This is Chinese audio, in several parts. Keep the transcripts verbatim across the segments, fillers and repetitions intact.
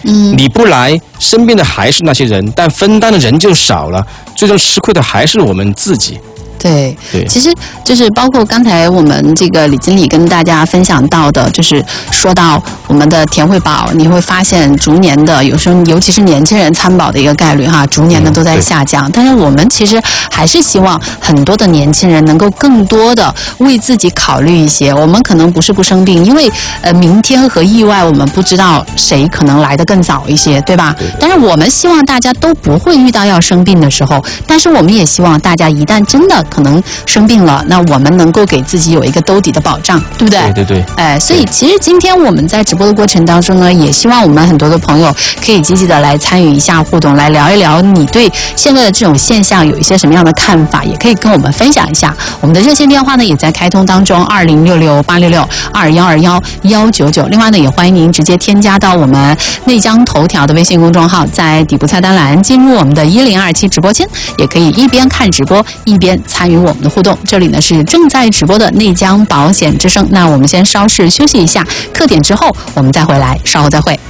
嗯，你不来，生病的还是那些人，但分担的人就少了，最终吃亏的还是我们自己。 对， 对， 其实就是包括刚才我们这个李经理跟大家分享到的，就是说到我们的田惠保，你会发现逐年的，有时候尤其是年轻人参保的一个概率哈，逐年的都在下降。嗯、但是我们其实还是希望很多的年轻人能够更多的为自己考虑一些。我们可能不是不生病，因为呃明天和意外我们不知道谁可能来得更早一些，对吧？对对，但是我们希望大家都不会遇到要生病的时候，但是我们也希望大家一旦真的可能生病了，那我们能够给自己有一个兜底的保障，对不对？ 对对对。 哎，所以其实今天我们在直播的过程当中呢，也希望我们很多的朋友可以积极的来参与一下互动，来聊一聊你对现在的这种现象有一些什么样的看法，也可以跟我们分享一下。我们的热线电话呢也在开通当中，二零六六八六六二幺二幺幺九九。另外呢，也欢迎您直接添加到我们内江头条的微信公众号，在底部菜单栏进入我们的一零二期直播间，也可以一边看直播一边参与我们的互动。这里呢是正在直播的内江保险之声，那我们先稍事休息一下，课点之后我们再回来，稍后再会。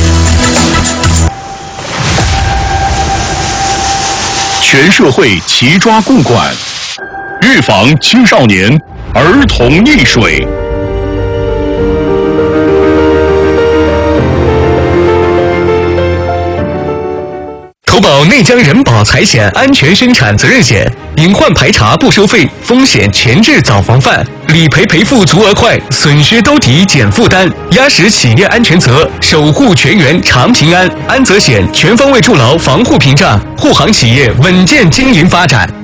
全社会齐抓共管，预防青少年儿童溺水。 投保内江人保财险安全生产责任险，隐患排查不收费，风险前置早防范，理赔赔付足额快，损失兜底减负担，压实企业安全责，守护全员长平安。安责险全方位筑牢防护屏障，护航企业稳健经营发展。